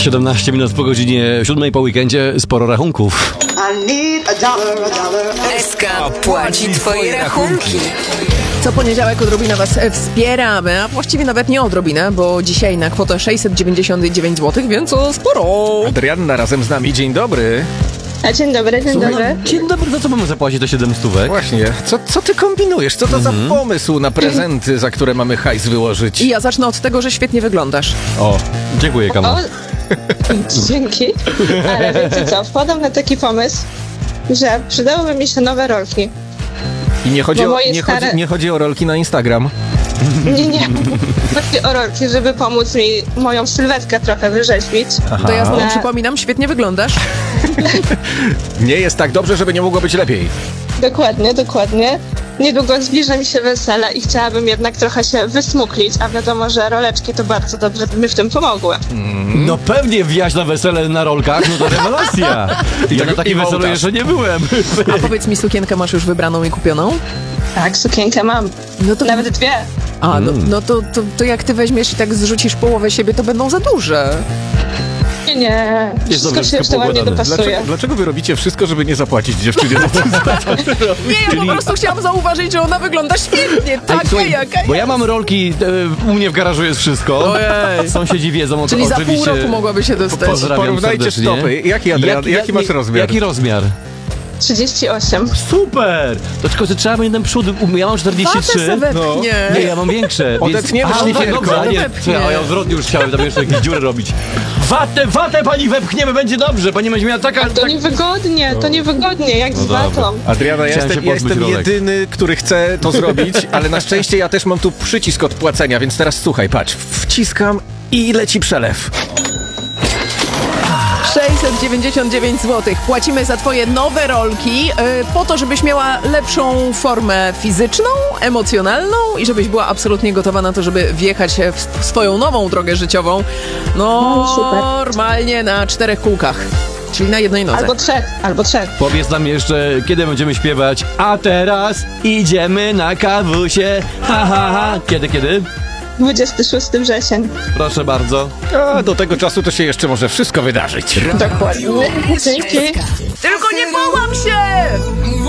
17 minut po godzinie 7 po weekendzie, sporo rachunków. SK płaci twoje rachunki. Co poniedziałek odrobinę was wspieramy, a właściwie nawet nie odrobinę, bo dzisiaj na kwotę 699 zł, więc sporo. Adrianna razem z nami, dzień dobry. Dzień dobry, dzień dobry. Dzień dobry, za co mamy zapłacić to 7 stówek? Właśnie, co ty kombinujesz? Co to za pomysł na prezenty, za które mamy hajs wyłożyć? I ja zacznę od tego, że świetnie wyglądasz. O, dziękuję, Kamo. O, dzięki. Ale wiecie co, wpadam na taki pomysł, że przydałyby mi się nowe rolki. I nie chodzi, Bo o, moje nie, stare- chodzi, nie chodzi o rolki na Instagram. Nie. Chodzi o rolki, żeby pomóc mi moją sylwetkę trochę wyrzeźbić. To ja znowu Ale- przypominam, świetnie wyglądasz. Nie jest tak dobrze, żeby nie mogło być lepiej. Dokładnie. Niedługo zbliża mi się wesele i chciałabym jednak trochę się wysmuklić, a wiadomo, że roleczki to bardzo dobrze by mi w tym pomogły. No pewnie wjazd na wesele na rolkach, no to rewelacja. Ja na takim weselu wołtasz. jeszcze nie byłem. A powiedz mi, sukienkę masz już wybraną i kupioną? Tak, sukienkę mam. No to, Nawet dwie. a, no to jak ty weźmiesz i tak zrzucisz połowę siebie, to będą za duże. Nie. Jest Wszystko dobrze się jeszcze ładnie poukładane. dopasuje. Dlaczego wy robicie wszystko, żeby nie zapłacić dziewczynie za ten Nie, ja po prostu chciałam zauważyć, że ona wygląda świetnie, taka Słuchaj, jaka bo jest. ja mam rolki, u mnie w garażu jest wszystko. Ojej. Sąsiedzi wiedzą o Czyli za oczywiście. pół roku mogłaby się dostać. Pozdrawiam Porównajcie serdecznie. stopy. Jaki masz rozmiar? Jaki rozmiar? 38. Super! To tylko, że trzeba mieć ten przód. Ja mam 43. Watę se wepchnie. Nie, ja mam większe. Odetniemy więc... szlifierką. Dobrze, a nie, Wepchnie. a ja odwrotnie już chciałem tam jeszcze jakieś dziury robić. Watę pani wepchniemy, będzie dobrze. Pani będzie miała taka... To niewygodnie, jak z dobra. watą. Adriana, Chciałem się ja pozbyć jestem rolek. jedyny, który chce to zrobić, ale na szczęście ja też mam tu przycisk od płacenia, więc teraz słuchaj, patrz, wciskam i leci przelew. 699 zł. Płacimy za twoje nowe rolki po to, żebyś miała lepszą formę fizyczną, emocjonalną i żebyś była absolutnie gotowa na to, żeby wjechać w swoją nową drogę życiową. No, super. normalnie na 4 kółkach. Czyli na jednej nodze. Albo trzech. Powiedz nam jeszcze, kiedy będziemy śpiewać. A teraz idziemy na kawusie. Ha, ha, ha. Kiedy? 26 wrzesień. Proszę bardzo. A do tego czasu to się jeszcze może wszystko wydarzyć. Dokładnie. Dzięki. Tylko nie połam się!